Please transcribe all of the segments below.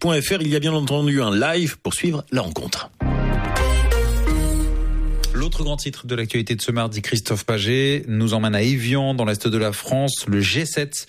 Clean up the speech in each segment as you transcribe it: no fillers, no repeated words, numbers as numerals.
RFI.fr. Il y a bien entendu un live pour suivre la rencontre. L'autre grand titre de l'actualité de ce mardi, Christophe Paget, nous emmène à Évian, dans l'est de la France. Le G7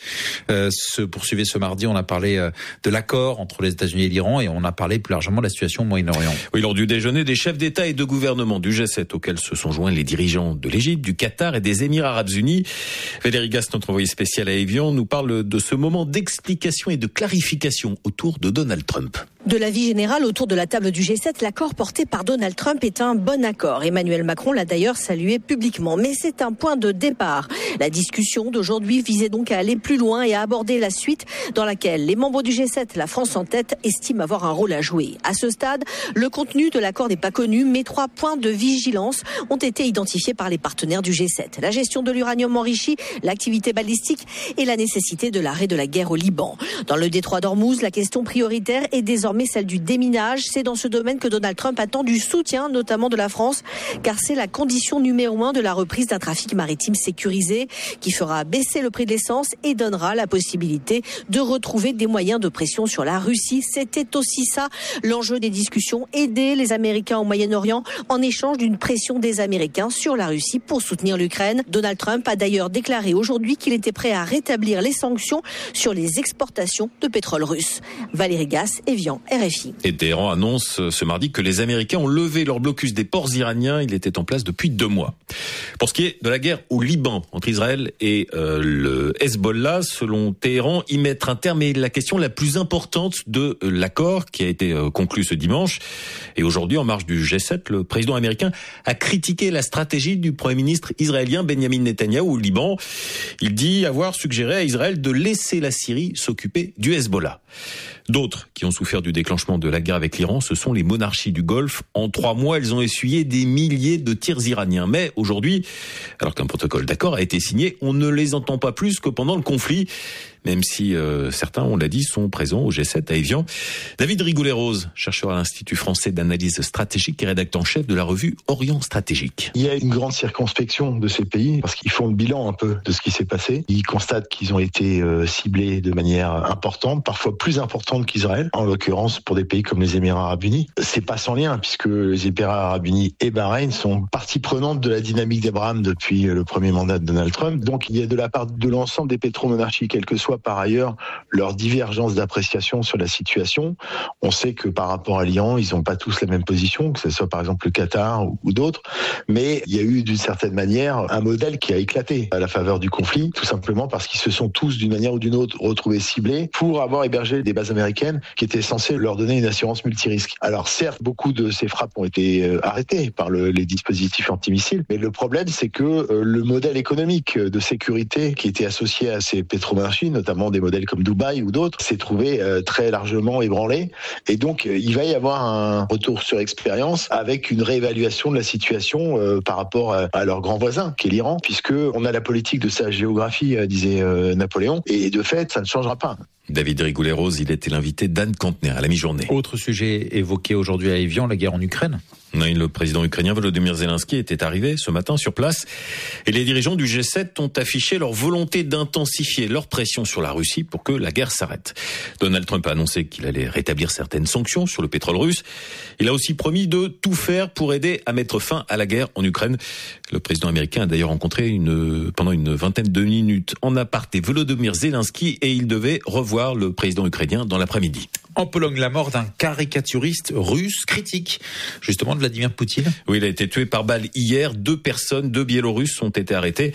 se poursuivait ce mardi. On a parlé de l'accord entre les États-Unis et l'Iran et on a parlé plus largement de la situation au Moyen-Orient. Oui, lors du déjeuner des chefs d'État et de gouvernement du G7, auquel se sont joints les dirigeants de l'Égypte, du Qatar et des Émirats arabes unis. Valérie Gasse, notre envoyée spéciale à Évian, nous parle de ce moment d'explication et de clarification autour de Donald Trump. De l'avis général autour de la table du G7, l'accord porté par Donald Trump est un bon accord. Emmanuel Macron l'a d'ailleurs salué publiquement. Mais c'est un point de départ. La discussion d'aujourd'hui visait donc à aller plus loin et à aborder la suite dans laquelle les membres du G7, la France en tête, estiment avoir un rôle à jouer. À ce stade, le contenu de l'accord n'est pas connu, mais 3 points de vigilance ont été identifiés par les partenaires du G7. La gestion de l'uranium enrichi, l'activité balistique et la nécessité de l'arrêt de la guerre au Liban. Dans le détroit d'Ormuz, la question prioritaire est désormais celle du déminage. C'est dans ce domaine que Donald Trump attend du soutien, notamment de la France, car c'est la condition numéro 1 de la reprise d'un trafic maritime sécurisé qui fera baisser le prix de l'essence et donnera la possibilité de retrouver des moyens de pression sur la Russie. C'était aussi ça l'enjeu des discussions, aider les Américains au Moyen-Orient en échange d'une pression des Américains sur la Russie pour soutenir l'Ukraine. Donald Trump a d'ailleurs déclaré aujourd'hui qu'il était prêt à rétablir les sanctions sur les exportations de pétrole russe. Valérie Gasse, Évian, RFI. Et Téhéran annonce ce mardi que les Américains ont levé leur blocus des ports iraniens. Il était en place depuis 2 mois. Pour ce qui est de la guerre au Liban entre Israël et le Hezbollah, selon Téhéran, y mettre un terme est la question la plus importante de l'accord qui a été conclu ce dimanche. Et aujourd'hui, en marge du G7, le président américain a critiqué la stratégie du Premier ministre israélien Benjamin Netanyahou au Liban. Il dit avoir suggéré à Israël de laisser la Syrie s'occuper du Hezbollah. D'autres qui ont souffert du déclenchement de la guerre avec l'Iran, ce sont les monarchies du Golfe. En 3 mois, elles ont essuyé des milliers de tirs iraniens. Mais aujourd'hui, alors qu'un protocole d'accord a été signé, on ne les entend pas plus que pendant le conflit. Même si certains, on l'a dit, sont présents au G7 à Évian. David Rigoulet-Rose, chercheur à l'Institut français d'analyse stratégique et rédacteur en chef de la revue Orient Stratégique. Il y a une grande circonspection de ces pays parce qu'ils font le bilan un peu de ce qui s'est passé. Ils constatent qu'ils ont été ciblés de manière importante, parfois plus importante qu'Israël, en l'occurrence pour des pays comme les Émirats arabes unis. C'est pas sans lien puisque les Émirats arabes unis et Bahreïn sont partie prenante de la dynamique d'Abraham depuis le premier mandat de Donald Trump. Donc il y a de la part de l'ensemble des pétromonarchies, quelle que soit par ailleurs leur divergence d'appréciation sur la situation. On sait que par rapport à l'Iran, ils n'ont pas tous la même position, que ce soit par exemple le Qatar ou d'autres, mais il y a eu d'une certaine manière un modèle qui a éclaté à la faveur du conflit, tout simplement parce qu'ils se sont tous d'une manière ou d'une autre retrouvés ciblés pour avoir hébergé des bases américaines qui étaient censées leur donner une assurance multirisque. Alors certes, beaucoup de ces frappes ont été arrêtées par les dispositifs antimissiles, mais le problème c'est que le modèle économique de sécurité qui était associé à ces pétromonarchies, notamment des modèles comme Dubaï ou d'autres, s'est trouvé très largement ébranlé. Et donc, il va y avoir un retour sur expérience avec une réévaluation de la situation par rapport à leur grand voisin, qui est l'Iran, puisque on a la politique de sa géographie, disait Napoléon, et de fait, ça ne changera pas. David Rigoulet-Rose, il était l'invité d'Anne Kantner à la mi-journée. Autre sujet évoqué aujourd'hui à Évian, la guerre en Ukraine. Oui, le président ukrainien Volodymyr Zelensky était arrivé ce matin sur place et les dirigeants du G7 ont affiché leur volonté d'intensifier leur pression sur la Russie pour que la guerre s'arrête. Donald Trump a annoncé qu'il allait rétablir certaines sanctions sur le pétrole russe. Il a aussi promis de tout faire pour aider à mettre fin à la guerre en Ukraine. Le président américain a d'ailleurs rencontré pendant une vingtaine de minutes en aparté Volodymyr Zelensky et il devait revoir le président ukrainien dans l'après-midi. En Pologne, la mort d'un caricaturiste russe critique, justement de Vladimir Poutine. Oui, il a été tué par balle hier. 2 personnes, 2 Biélorusses ont été arrêtées.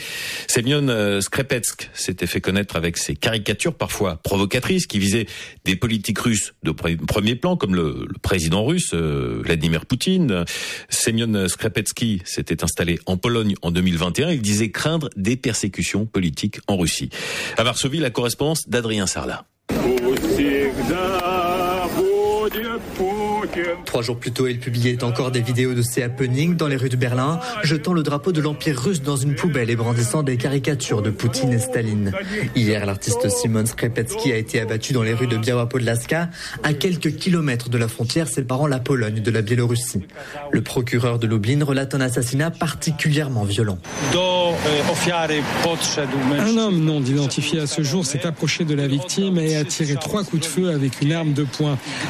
Semyon Skrepetsk s'était fait connaître avec ses caricatures parfois provocatrices qui visaient des politiques russes de premier plan, comme le président russe, Vladimir Poutine. Semyon Skrepetsky s'était installé en Pologne en 2021. Il disait craindre des persécutions politiques en Russie. À Varsovie, la correspondance d'Adrien Sarlat. 3 jours plus tôt, il publiait encore des vidéos de ces happenings dans les rues de Berlin, jetant le drapeau de l'Empire russe dans une poubelle et brandissant des caricatures de Poutine et Staline. Hier, l'artiste Szymon Skrepecki a été abattu dans les rues de Białapodlaska, à quelques kilomètres de la frontière séparant la Pologne de la Biélorussie. Le procureur de Lublin relate un assassinat particulièrement violent. Un homme non identifié à ce jour s'est approché de la victime et a tiré 3 coups de feu avec une arme de poing.